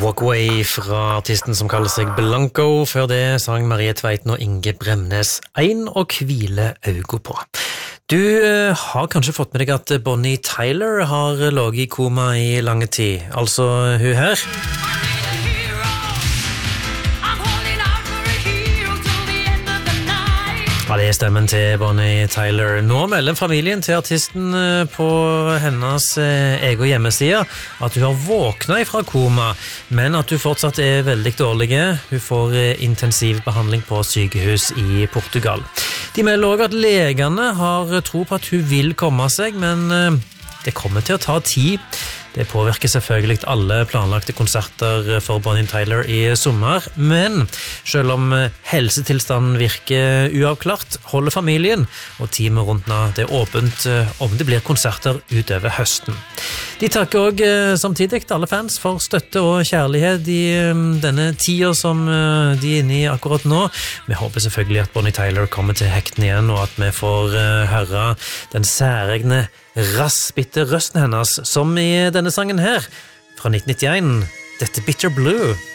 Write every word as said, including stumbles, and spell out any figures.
Walkway fra artisten som kaller seg Blanco. Før det sang Marie Tveiten og Inge Bremnes Ein å hvile øynene på. Du uh, har kanskje fått med deg at Bonnie Tyler har ligget i koma i lange tid. Altså hun her. Ja, det er stemmen til Bonnie Tyler. Nå melder familien til artisten på hennes egen hjemmeside at hun har våknet fra koma, men at hun fortsatt er veldig dårlig. Hun får intensiv behandling på sykehus i Portugal. De melder også at legene har tro på at hun vil komme seg, men det kommer til å ta tid. Det påvirker selvfølgelig alle planlagte konserter for Bonnie Tyler i sommer, men selv om helsetilstanden virker uavklart, holder familien og teamet rundt nå det åpent om det blir konserter utover høsten. De takker også samtidig alle fans for støtte og kjærlighet i denne tida som de er inne i akkurat nå. Vi håper selvfølgelig at Bonnie Tyler kommer til hekten igjen, og at vi får høre den særegne raspbitte røsten hennes, som i denne sangen her, fra nitten nittien, dette Bitter Blue.